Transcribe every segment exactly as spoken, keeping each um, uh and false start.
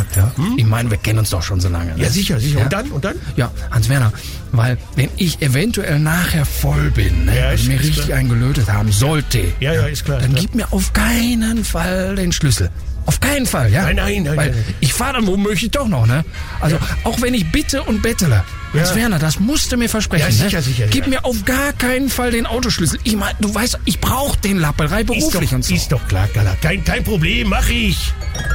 gefragt, ja? Hm? Ich meine, wir kennen uns doch schon so lange. Ne? Ja, sicher, sicher. Ja. Und dann? Und dann? Ja, Hans-Werner, weil wenn ich eventuell nachher voll bin, ne, ja, und mir richtig klar. eingelötet haben sollte, ja, ja, ist klar, dann klar. gib mir auf keinen Fall den Schlüssel. Auf keinen Fall, ja? Nein, nein, nein. Weil nein. ich fahre dann womöglich doch noch, ne? Also, ja. auch wenn ich bitte und bettele. Ja. Hans-Werner, das musst du mir versprechen. Ja, sicher, ne? sicher. Gib ja. mir auf gar keinen Fall den Autoschlüssel. Ich meine, du weißt, ich brauche den Lapperei beruflich ist doch, und so. Ist doch klar, Gala. Kein, kein Problem, mach ich.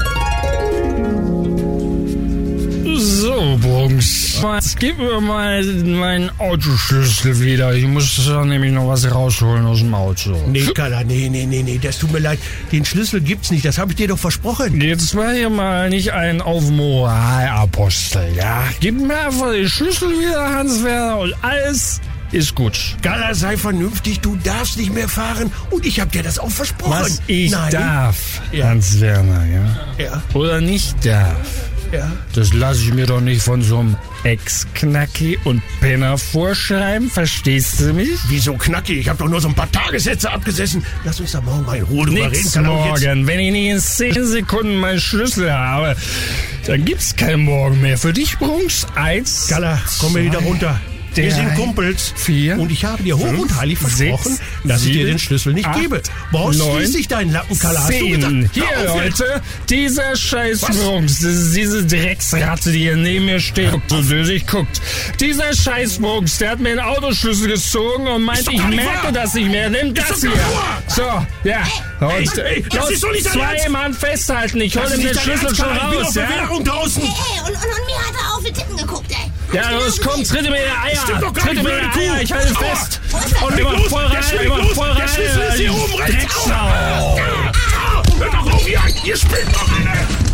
So, Brunks, jetzt gib mir mal meinen Autoschlüssel wieder. Ich muss da nämlich noch was rausholen aus dem Auto. Nee, Gala, nee, nee, nee, nee, das tut mir leid. Den Schlüssel gibt's nicht, das habe ich dir doch versprochen. Jetzt war hier mal nicht ein auf Moralapostel, ja? Gib mir einfach den Schlüssel wieder, Hans-Werner, und alles ist gut. Gala, sei vernünftig, du darfst nicht mehr fahren und ich habe dir das auch versprochen. Was ich Nein. darf, Ja. Hans-Werner, ja? Ja. Oder nicht darf. Ja. Das lasse ich mir doch nicht von so einem Ex-Knacki und Penner vorschreiben, verstehst du mich? Wieso Knacki? Ich habe doch nur so ein paar Tagessätze abgesessen. Lass uns da morgen mal in Ruhe drüber reden. Nix Kann auch jetzt- morgen. Wenn ich nicht in zehn Sekunden meinen Schlüssel habe, dann gibt's kein Morgen mehr. Für dich, Brunks, eins. Gala, komm mir wieder runter. Wir drei, sind Kumpels. vier, und ich habe dir hoch fünf, und heilig versprochen, sechs, dass ich dir sieben, den Schlüssel nicht acht, gebe. Brauchst neun, schließlich deinen Lappen, Kala. Hast du Zehn. gesagt? Hier, Hör auf jetzt. Leute, dieser scheiß Was? Brunks, das ist diese Drecksratte, die hier neben mir steht, so süßig guckt. Dieser scheiß Brunks, der hat mir den Autoschlüssel gezogen und meint, Ist doch ich gar nicht merke wahr. das nicht mehr. Nimm das doch hier. gar nicht So, ja. Ey, Und, ey, das los, ist doch nicht dein zwei Ernst. Mann festhalten, ich hol Das dir ist den nicht dein Schlüssel Ernst, schon Kala. Ich bin raus, auf ja? Bewährung draußen. Ey, und, und, und mir hat er auf die Titten geguckt, ey. Ja, los, komm, tritt mir die Eier. Stimmt doch gar Tritt nicht, mir die blöde Kuh. Eier, ich halte Aua. fest. Und Und Leg immer los, voll der rein, Schlüssel immer los. voll Der rein. Schlüssel ist hier oben rechts. Drecksau. Au. Hört doch auf, ihr, ihr spinnt doch alle.